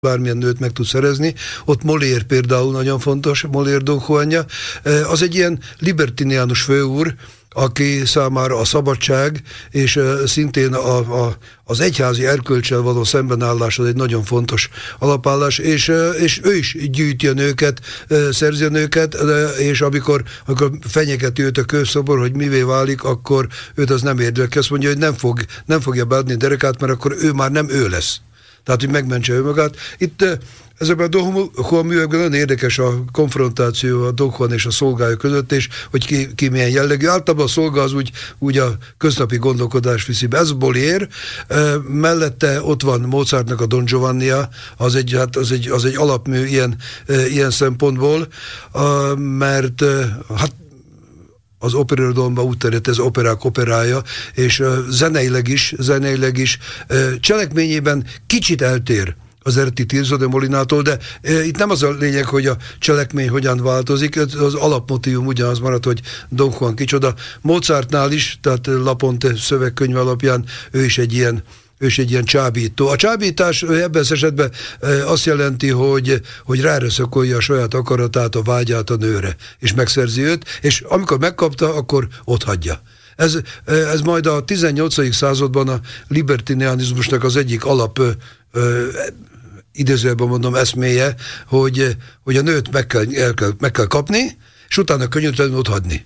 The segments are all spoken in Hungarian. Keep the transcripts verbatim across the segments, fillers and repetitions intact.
bármilyen nőt meg tud szerezni. Ott Molière például nagyon fontos, Molière Don Juanja. Az egy ilyen libertiniánus főúr, aki számára a szabadság és uh, szintén a, a, az egyházi erkölccsel való szembenállás az egy nagyon fontos alapállás, és, uh, és ő is gyűjti a nőket, uh, szerzi a nőket, uh, és amikor, amikor fenyegeti őt a kőszobor, hogy mivé válik, akkor őt az nem érdekli. Azt mondja, hogy nem, fog, nem fogja beadni derekát, mert akkor ő már nem ő lesz. Tehát, hogy megmentse ő magát. Itt uh, ezekben a Don Juan művekben nagyon érdekes a konfrontáció a Don Juan és a szolgája között, és hogy ki, ki milyen jellegű. Általában a szolga az úgy, úgy a köznapi gondolkodás viszi be. Ez Molière, e, mellette ott van Mozartnak a Don Giovannia, az egy, hát az egy, az egy alapmű ilyen, e, ilyen szempontból, e, mert e, hát az operirodalomban úgy terjedt ez operák operája, és uh, zeneileg is, zeneileg is uh, cselekményében kicsit eltér az eredeti Tirso de Molinától, de e, itt nem az a lényeg, hogy a cselekmény hogyan változik, az alapmotívum ugyanaz marad, hogy Don Juan kicsoda. Mozartnál is, tehát Laponte szövegkönyv alapján ő is egy ilyen ő is egy ilyen csábító. A csábítás ebben az esetben azt jelenti, hogy, hogy ráröszakolja a saját akaratát, a vágyát a nőre, és megszerzi őt, és amikor megkapta, akkor otthagyja. Ez, ez majd a tizennyolcadik században a libertinianizmusnak az egyik alap ö, ö, idézőjelben mondom eszméje, hogy, hogy a nőt meg kell, el kell, meg kell kapni, és utána könnyűtlenül otthagyni.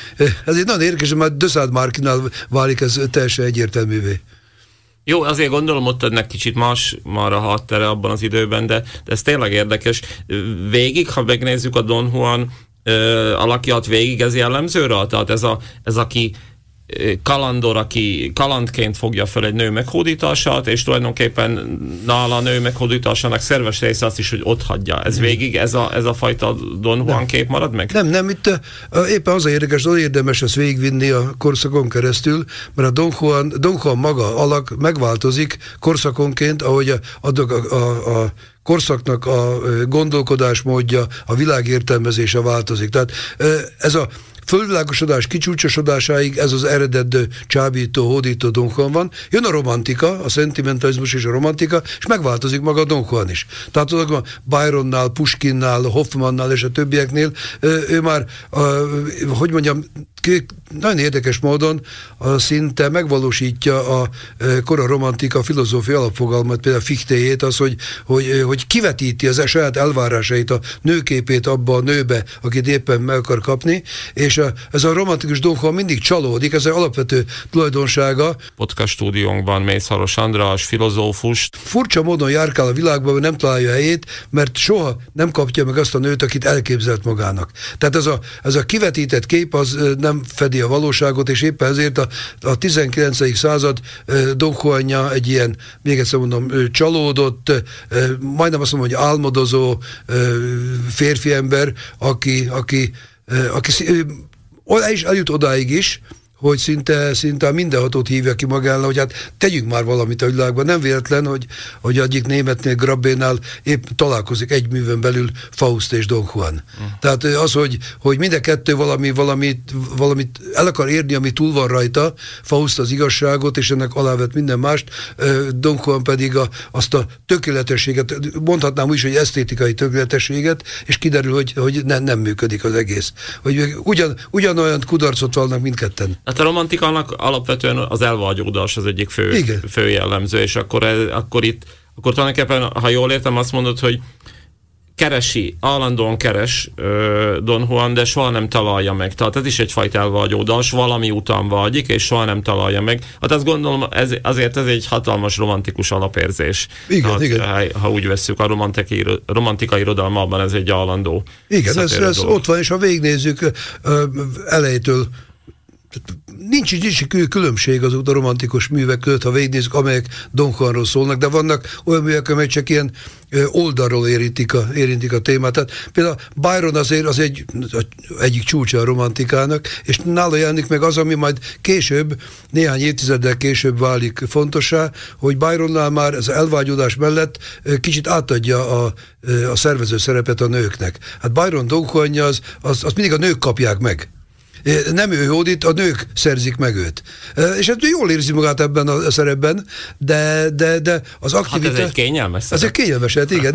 Ez egy nagyon érdekes, mert de Sade Marquisnál válik ez teljesen egyértelművé. Jó, azért gondolom, ott ennek kicsit más már a háttere abban az időben, de, de ez tényleg érdekes. Végig, ha megnézzük a Don Juan ö, alakját végig, ez jellemző rá? Tehát ez, a, ez aki kalandor, aki kalandként fogja fel egy nő meghódítását, és tulajdonképpen nála a nő meghódításának szerves része azt is, hogy ott hagyja. Ez végig, ez a, ez a fajta Don Juan nem. kép marad meg? Nem, nem, itt uh, éppen az a érdekes, az érdemes ezt végigvinni a korszakon keresztül, mert a Don Juan, Don Juan maga alak megváltozik korszakonként, ahogy a, a, a, a korszaknak a gondolkodásmódja, a világértelmezése változik. Tehát uh, ez a földvilágosodás kicsúcsosodásáig ez az eredet csábító, hódító Don Juan van. Jön a romantika, a szentimentalizmus és a romantika, és megváltozik maga a Don Juan is. Tehát azokban Byronnál, Pushkinnál, Hoffmannnál és a többieknél ő már, hogy mondjam, nagyon érdekes módon szinte megvalósítja a kora romantika filozófia alapfogalmat, például Fichtejét, az, hogy, hogy, hogy kivetíti az saját elvárásait, a nőképét abba a nőbe, akit éppen meg akar kapni, és a, ez a romantikus Don Juan mindig csalódik, ez egy alapvető tulajdonsága. Podcast stúdiónkban Mészáros András, filozófus. Furcsa módon járkál a világban, hogy nem találja helyét, mert soha nem kapja meg azt a nőt, akit elképzelt magának. Tehát ez a, ez a kivetített kép az nem fedi a valóságot, és éppen ezért a, a tizenkilencedik század Don Juanja egy ilyen, még egyszer mondom, csalódott, majdnem azt mondom, hogy álmodozó férfi ember, aki, aki, aki oda is eljut odáig is, hogy szinte, szinte mindenhatót hívja ki magának, hogy hát tegyünk már valamit a világban. Nem véletlen, hogy, hogy egyik németnél, Grabbénál épp találkozik egy művön belül Faust és Don Juan. Mm. Tehát az, hogy, hogy mind a kettő valami, valamit, valamit el akar érni, ami túl van rajta, Faust az igazságot, és ennek alávet minden mást, Don Juan pedig a, azt a tökéletességet, mondhatnám úgy, hogy esztétikai tökéletességet, és kiderül, hogy, hogy ne, nem működik az egész. Hogy ugyan, ugyanolyan kudarcot vannak mindketten. Hát a romantikának alapvetően az elvágyódás az egyik fő, fő jellemző, és akkor, ez, akkor itt, akkor tulajdonképpen, ha jól értem, azt mondod, hogy keresi, állandóan keres uh, Don Juan, de soha nem találja meg. Tehát ez is egyfajta elvágyódás, valami után vágyik, és soha nem találja meg. Hát azt gondolom, ez, azért ez egy hatalmas romantikus alapérzés. Igen, hát, igen. Ha, ha úgy vesszük, a romantikai, romantikai irodalmában ez egy állandó. Igen, ez, ez ott van, és ha végignézzük uh, elejétől, nincs, nincs különbség az a romantikus művek között, ha végignézzük, amelyek Don Juanról szólnak, de vannak olyan művek, amelyek csak ilyen oldalról érintik a, érintik a témát. Tehát például Byron azért az egy, egyik csúcsa a romantikának, és nála jelenik meg az, ami majd később, néhány évtizeddel később válik fontossá, hogy Byronnál már az elvágyódás mellett kicsit átadja a, a szervező szerepet a nőknek. Hát Byron Don Juanja az, az, az mindig a nők kapják meg. Nem ő hódít, a nők szerzik meg őt. És hát jól érzi magát ebben a szerepben, de, de, de az aktivitás... Hát ez egy kényelmes szerep. Ez egy kényelmes, hát igen.